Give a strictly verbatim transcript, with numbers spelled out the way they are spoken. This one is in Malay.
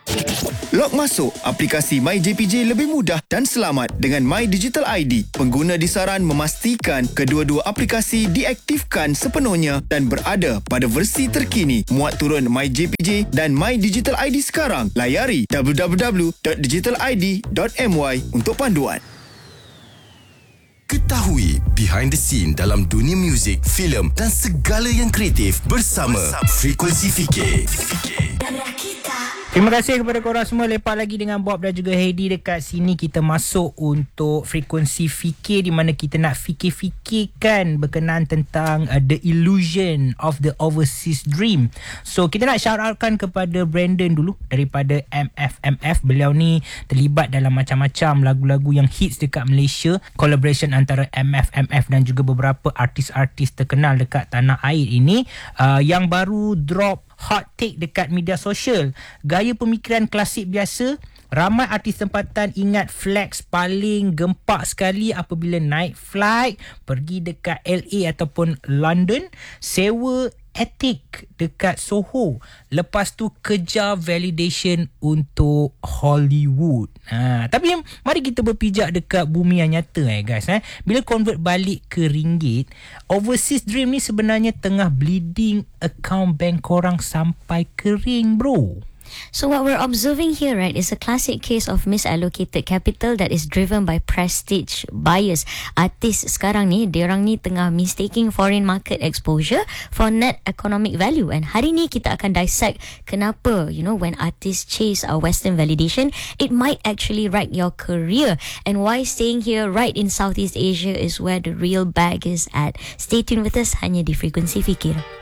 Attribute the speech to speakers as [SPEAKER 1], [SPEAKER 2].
[SPEAKER 1] Log masuk aplikasi MyJPJ lebih mudah dan selamat dengan My Digital I D. Pengguna disaran memastikan kedua-dua aplikasi diaktifkan sepenuhnya dan berada pada versi terkini. Muat turun MyJPJ dan My Digital I D sekarang. Layari w w w dot digital i d dot m y untuk panduan.
[SPEAKER 2] Ketahui behind the scene dalam dunia muzik, filem dan segala yang kreatif bersama, bersama. Frekuensi Fikir.
[SPEAKER 3] Terima kasih kepada korang semua. Lepas lagi dengan Bob dan juga Heidi. Dekat sini kita masuk untuk Frekuensi Fikir, di mana kita nak fikir-fikirkan berkenaan tentang uh, The Illusion of the Overseas Dream. So kita nak shout outkan kepada Brandon dulu daripada M F M F. Beliau ni terlibat dalam macam-macam lagu-lagu yang hits dekat Malaysia. Collaboration antara M F M F dan juga beberapa artis-artis terkenal dekat tanah air ini, uh, yang baru drop hot take dekat media sosial. Gaya pemikiran klasik biasa. Ramai artis tempatan ingat flex paling gempak sekali apabila naik flight pergi dekat L A ataupun London, sewa etik dekat Soho, lepas tu kejar validation untuk Hollywood. Ha, tapi mari kita berpijak dekat bumi yang nyata eh guys. Eh. Bila convert balik ke ringgit, Overseas Dream ni sebenarnya tengah bleeding account bank korang sampai kering bro.
[SPEAKER 4] So what we're observing here, right, is a classic case of misallocated capital that is driven by prestige bias. Artis sekarang ni, diorang ni tengah mistaking foreign market exposure for net economic value. And hari ni kita akan dissect kenapa, you know, when artists chase a Western validation, it might actually wreck your career. And why staying here right in Southeast Asia is where the real bag is at. Stay tuned with us hanya di Frekuensi Fikir.